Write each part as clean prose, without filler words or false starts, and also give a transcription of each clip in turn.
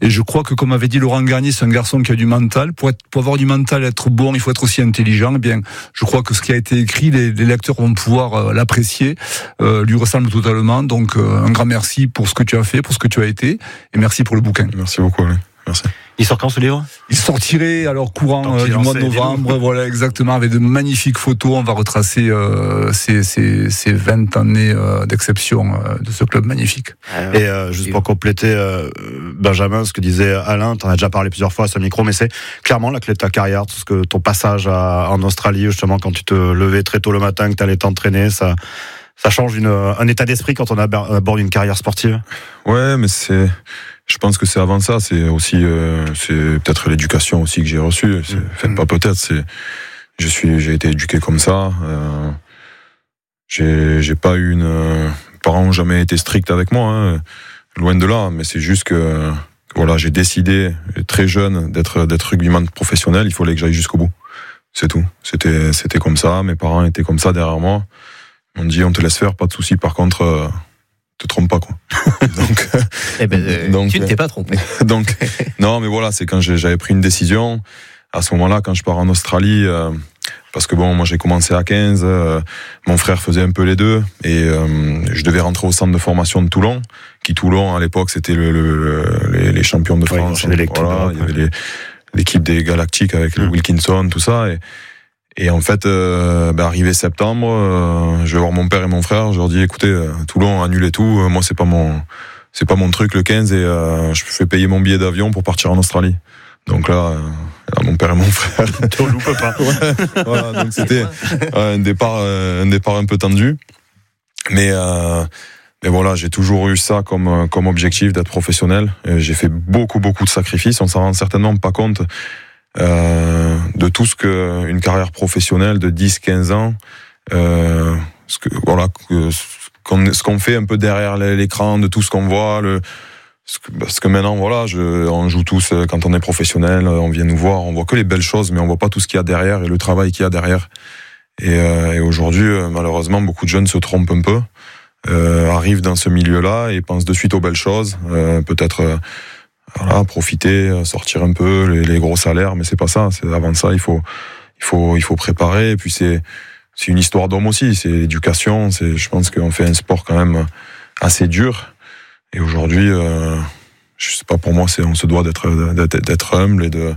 Et je crois que, comme avait dit Laurent Garnier, c'est un garçon qui a du mental. Pour avoir du mental, être bon, il faut être aussi intelligent. Eh bien, je crois que ce qui a été écrit, les lecteurs vont pouvoir l'apprécier, lui ressemble totalement. Donc, un grand merci pour ce que tu as fait, pour ce que tu as été, et merci pour le bouquin. Merci beaucoup, oui. Merci. Il sort quand ce livre ? Il sortirait alors courant du mois de novembre, voilà, exactement, avec de magnifiques photos. On va retracer ces 20 années d'exception de ce club magnifique. Et juste pour compléter, Benjamin, ce que disait Alain, t'en as déjà parlé plusieurs fois à ce micro, mais c'est clairement la clé de ta carrière, tout ce que ton passage en Australie, justement, quand tu te levais très tôt le matin, que t'allais t'entraîner, ça change un état d'esprit quand on aborde une carrière sportive. Ouais, mais je pense que c'est avant ça, c'est aussi, c'est peut-être l'éducation aussi que j'ai reçue. Pas peut-être, j'ai été éduqué comme ça. J'ai pas eu mes parents ont jamais été stricts avec moi, hein, loin de là. Mais c'est juste que, voilà, j'ai décidé très jeune d'être rugbyman professionnel. Il fallait que j'aille jusqu'au bout. C'est tout. C'était comme ça. Mes parents étaient comme ça derrière moi. On dit, on te laisse faire, pas de souci. Par contre, te trompe pas, quoi. Donc, tu ne t'es pas trompé. Donc, non, mais voilà, c'est quand j'avais pris une décision. À ce moment-là, quand je pars en Australie, parce que bon, moi j'ai commencé à 15, mon frère faisait un peu les deux, et je devais rentrer au centre de formation de Toulon, qui Toulon à l'époque c'était les champions de France. Ouais, voilà, il y avait l'équipe des Galactiques avec le Wilkinson, tout ça, et en fait, arrivé septembre, je vais voir mon père et mon frère, je leur dis, écoutez, Toulon, annulez tout, moi c'est pas mon truc le 15, et je fais payer mon billet d'avion pour partir en Australie. Donc là, mon père et mon frère. Tu ne loupes pas. Voilà, donc c'était un départ un peu tendu. Mais voilà, j'ai toujours eu ça comme objectif d'être professionnel. J'ai fait beaucoup de sacrifices. On s'en rend certainement pas compte de tout ce que une carrière professionnelle de 10-15 ans, ce qu'on fait un peu derrière l'écran, de tout ce qu'on voit, parce que maintenant, voilà, on joue tous, quand on est professionnel, on vient nous voir, on voit que les belles choses, mais on voit pas tout ce qu'il y a derrière et le travail qu'il y a derrière. Et aujourd'hui, malheureusement, beaucoup de jeunes se trompent un peu, arrivent dans ce milieu-là et pensent de suite aux belles choses, peut-être voilà, profiter, sortir un peu les gros salaires, mais c'est pas ça. Avant ça, il faut préparer. Et puis c'est une histoire d'homme aussi, c'est l'éducation. Je pense qu'on fait un sport quand même assez dur. Et aujourd'hui, je sais pas, pour moi, on se doit d'être humble et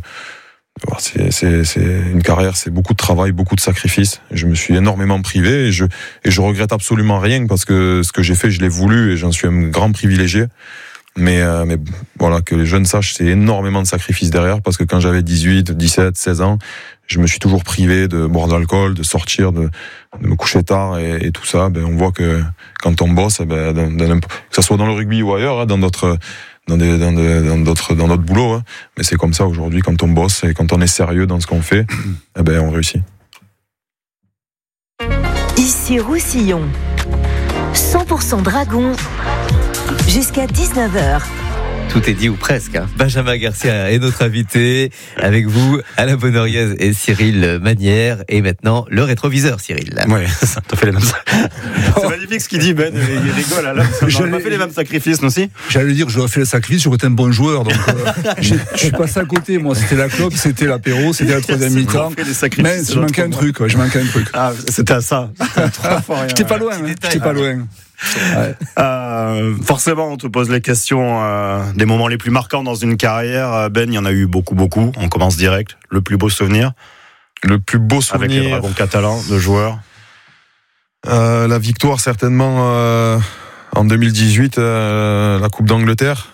c'est une carrière, c'est beaucoup de travail, beaucoup de sacrifices. Je me suis énormément privé et je regrette absolument rien parce que ce que j'ai fait, je l'ai voulu et j'en suis un grand privilégié. Mais voilà, que les jeunes sachent, c'est énormément de sacrifices derrière parce que quand j'avais 18, 17, 16 ans, je me suis toujours privé de boire de l'alcool, de sortir, de me coucher tard et tout ça. On voit que quand on bosse, que ça soit dans le rugby ou ailleurs, dans notre boulot, hein, mais c'est comme ça aujourd'hui quand on bosse et quand on est sérieux dans ce qu'on fait, on réussit. Ici Roussillon, 100% Dragon, jusqu'à 19h. Tout est dit ou presque, hein. Benjamin Garcia est notre invité. Avec vous, Alain Bonoriez et Cyril Manière. Et maintenant, le rétroviseur, Cyril. Ouais, ça te fait les mêmes. C'est magnifique ce qu'il dit, Ben. Il rigole, là. On a fait les mêmes sacrifices, nous aussi. J'allais dire, j'aurais fait le sacrifice, j'aurais été un bon joueur. Donc, je suis passé à côté. Moi, c'était la clope, c'était l'apéro, c'était la troisième mi-temps. Mais je manquais un truc, ouais. Ah, c'était à ça. J'étais pas loin, j'étais pas loin. Ouais. Forcément, on te pose les questions des moments les plus marquants dans une carrière. Ben, il y en a eu beaucoup. On commence direct. Le plus beau souvenir. Le plus beau souvenir avec les Dragons catalans, de joueurs. La victoire certainement en 2018, la Coupe d'Angleterre.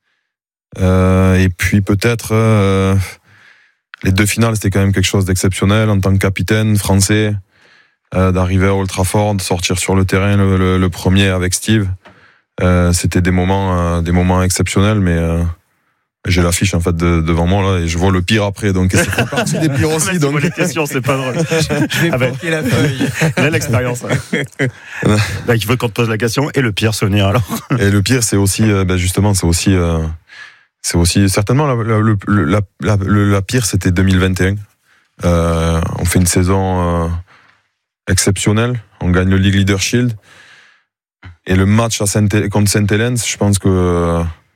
Et puis peut-être les deux finales, c'était quand même quelque chose d'exceptionnel en tant que capitaine français. D'arriver à Old Trafford, de sortir sur le terrain le premier avec Steve, c'était des moments exceptionnels, mais j'ai l'affiche en fait devant moi là et je vois le pire après, donc c'est fait partie des pires aussi. Donc les questions, c'est pas drôle. Je vais bloquer la feuille. Belle expérience. Là, il veut qu'on te pose la question. Et le pire souvenir alors. Et le pire, c'est aussi justement, c'est aussi certainement la pire, c'était 2021. On fait une saison exceptionnel, on gagne le League Leader Shield et le match contre Saint Helens, je pense que